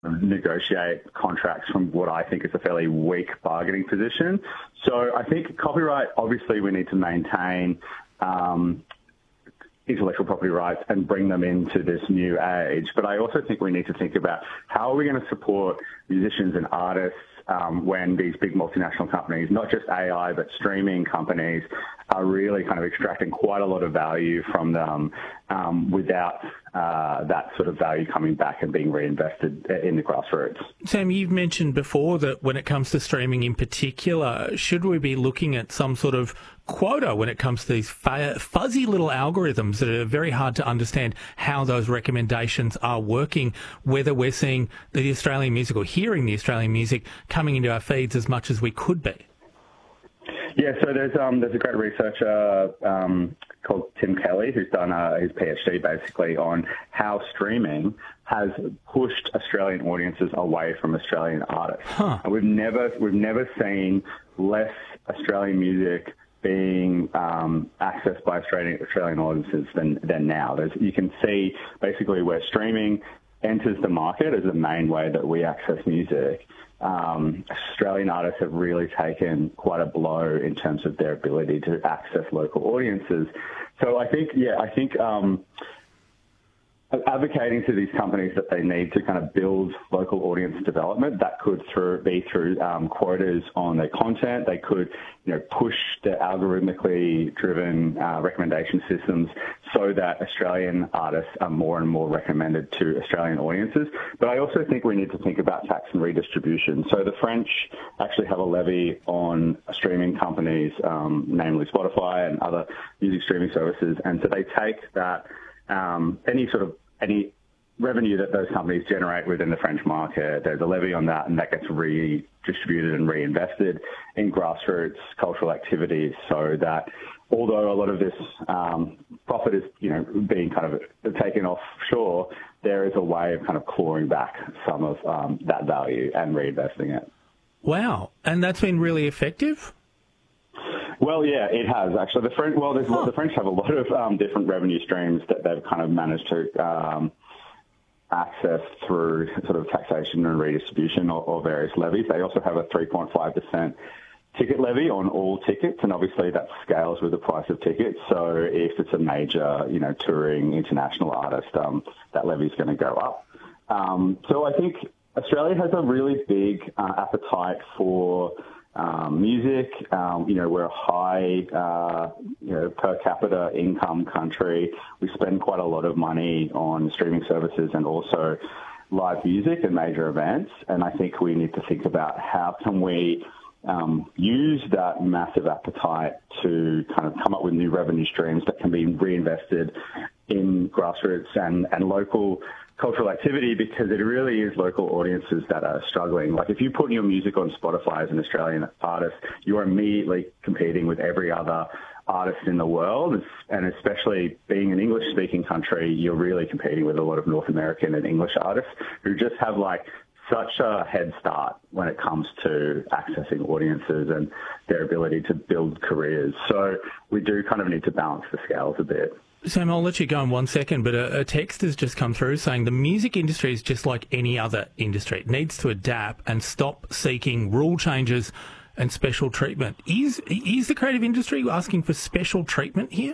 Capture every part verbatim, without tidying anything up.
negotiate contracts from what I think is a fairly weak bargaining position. So I think copyright, obviously we need to maintain um, intellectual property rights and bring them into this new age. But I also think we need to think about how are we going to support musicians and artists um, when these big multinational companies, not just A I, but streaming companies, are really kind of extracting quite a lot of value from them um, without uh, that sort of value coming back and being reinvested in the grassroots. Sam, you've mentioned before that when it comes to streaming in particular, should we be looking at some sort of quota when it comes to these fuzzy little algorithms that are very hard to understand how those recommendations are working, whether we're seeing the Australian music or hearing the Australian music coming into our feeds as much as we could be? Yeah, so there's um, there's a great researcher um, called Tim Kelly who's done uh, his PhD basically on how streaming has pushed Australian audiences away from Australian artists. Huh. And we've never we've never seen less Australian music being um, accessed by Australian Australian audiences than than now. There's, you can see basically where streaming enters the market as the main way that we access music. Um, Australian artists have really taken quite a blow in terms of their ability to access local audiences. So I think, yeah, I think um, advocating to these companies that they need to kind of build local audience development, that could through, be through um, quotas on their content. They could, you know, push the algorithmically driven uh, recommendation systems so that Australian artists are more and more recommended to Australian audiences. But I also think we need to think about tax and redistribution. So the French actually have a levy on streaming companies, um, namely Spotify and other music streaming services. And so they take that Um, any sort of any revenue that those companies generate within the French market, there's a levy on that, and that gets redistributed and reinvested in grassroots cultural activities, so that although a lot of this um, profit is, you know, being kind of taken offshore, there is a way of kind of clawing back some of um, that value and reinvesting it. Wow, and that's been really effective? Well, yeah, it has actually. The French, well, huh. the French have a lot of um, different revenue streams that they've kind of managed to um, access through sort of taxation and redistribution or, or various levies. They also have a three point five percent ticket levy on all tickets, and obviously that scales with the price of tickets. So if it's a major, you know, touring international artist, um, that levy is going to go up. Um, so I think Australia has a really big uh, appetite for Um, music. Um, you know, we're a high, uh, you know, per capita income country. We spend quite a lot of money on streaming services and also live music and major events. And I think we need to think about how can we um, use that massive appetite to kind of come up with new revenue streams that can be reinvested in grassroots and, and local cultural activity, because it really is local audiences that are struggling. Like if you put your music on Spotify as an Australian artist, you're immediately competing with every other artist in the world, and especially being an English-speaking country, you're really competing with a lot of North American and English artists who just have like such a head start when it comes to accessing audiences and their ability to build careers. So we do kind of need to balance the scales a bit. Sam, I'll let you go in one second, but a, a text has just come through saying the music industry is just like any other industry. It needs to adapt and stop seeking rule changes and special treatment. Is is the creative industry asking for special treatment here?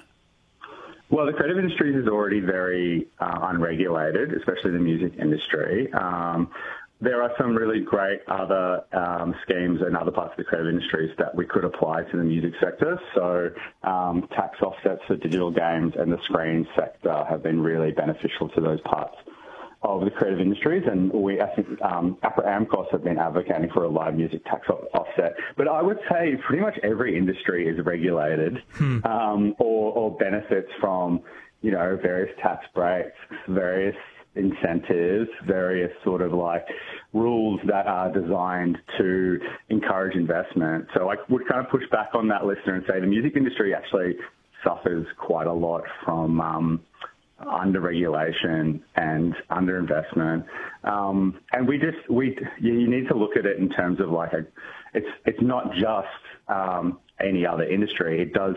Well, the creative industry is already very uh, unregulated, especially the music industry. Um, There are some really great other um, schemes in other parts of the creative industries that we could apply to the music sector. So um, tax offsets for digital games and the screen sector have been really beneficial to those parts of the creative industries. And we, I think, um, APRA AMCOS have been advocating for a live music tax offset. But I would say pretty much every industry is regulated hmm. um, or, or benefits from, you know, various tax breaks, various incentives, various sort of like rules that are designed to encourage investment. So I would kind of push back on that listener and say the music industry actually suffers quite a lot from um, under-regulation and under-investment. Um, and we just, we you need to look at it in terms of like, a, it's, it's not just um, any other industry. It does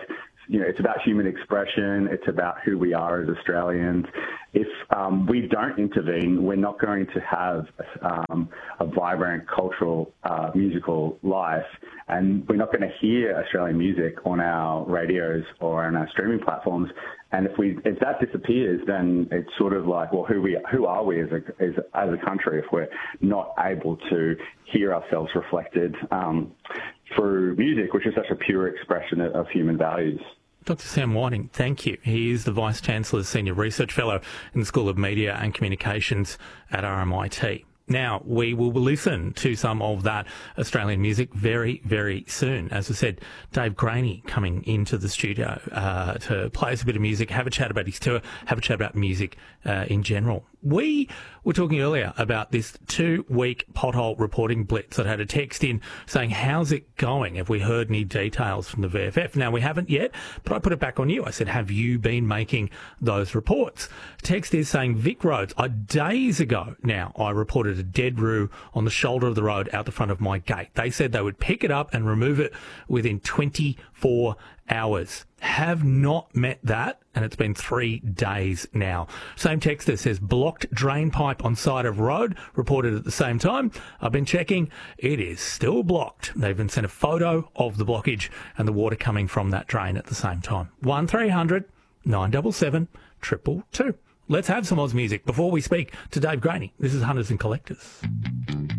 you know, it's about human expression. It's about who we are as Australians. If um, we don't intervene, we're not going to have um, a vibrant cultural uh, musical life, and we're not going to hear Australian music on our radios or on our streaming platforms. And if we if that disappears, then it's sort of like, well, who we who are we as a as, as a country if we're not able to hear ourselves reflected um, through music, which is such a pure expression of, of human values. Doctor Sam Whiting, thank you. He is the Vice-Chancellor's Senior Research Fellow in the School of Media and Communications at R M I T. Now, we will listen to some of that Australian music very, very soon. As I said, Dave Graney coming into the studio uh, to play us a bit of music, have a chat about his tour, have a chat about music uh, in general. We were talking earlier about this two-week pothole reporting blitz. I had a text in saying, how's it going? Have we heard any details from the V F F? Now, we haven't yet, but I put it back on you. I said, have you been making those reports? Text is saying, Vic Roads, uh, days ago now, I reported a dead roo on the shoulder of the road out the front of my gate. They said they would pick it up and remove it within twenty-four hours. Have not met that, and it's been three days now. Same texter says, blocked drain pipe on side of road, reported at the same time. I've been checking, it is still blocked. They've been sent a photo of the blockage and the water coming from that drain at the same time. one three hundred nine seven seven two two two. Let's have some Oz music before we speak to Dave Graney. This is Hunters and Collectors.